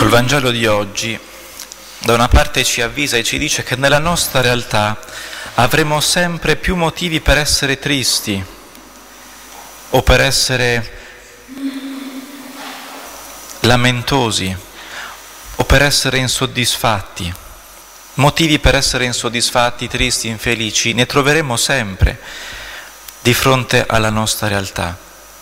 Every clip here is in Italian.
Ecco, il Vangelo di oggi da una parte ci avvisa e ci dice che nella nostra realtà avremo sempre più motivi per essere tristi o per essere lamentosi o per essere insoddisfatti. Motivi per essere insoddisfatti, tristi, infelici, ne troveremo sempre di fronte alla nostra realtà.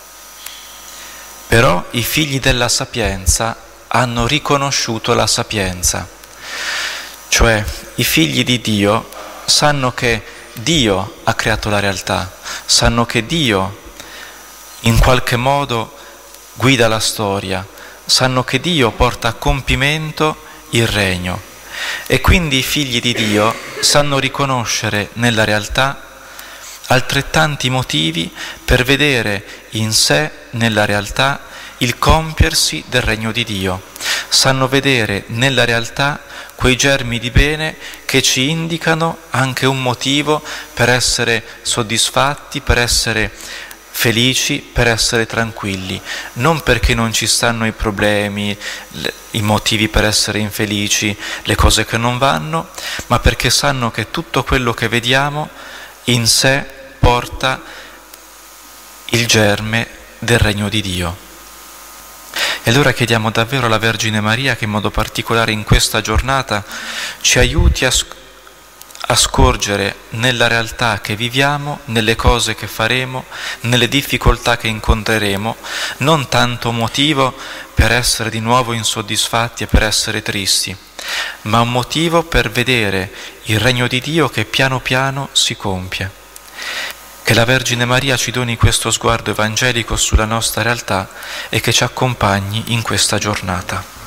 Però i figli della sapienza hanno riconosciuto la sapienza, cioè i figli di Dio sanno che Dio ha creato la realtà, sanno che Dio in qualche modo guida la storia, sanno che Dio porta a compimento il regno e quindi i figli di Dio sanno riconoscere nella realtà altrettanti motivi per vedere in sé, nella realtà, il compiersi del regno di Dio. Sanno vedere nella realtà quei germi di bene che ci indicano anche un motivo per essere soddisfatti, per essere felici, per essere tranquilli, non perché non ci stanno i problemi, i motivi per essere infelici, le cose che non vanno, ma perché sanno che tutto quello che vediamo in sé porta il germe del regno di Dio. E allora chiediamo davvero alla Vergine Maria che in modo particolare in questa giornata ci aiuti a scorgere nella realtà che viviamo, nelle cose che faremo, nelle difficoltà che incontreremo, non tanto motivo per essere di nuovo insoddisfatti e per essere tristi, ma un motivo per vedere il regno di Dio che piano piano si compie. Che la Vergine Maria ci doni questo sguardo evangelico sulla nostra realtà e che ci accompagni in questa giornata.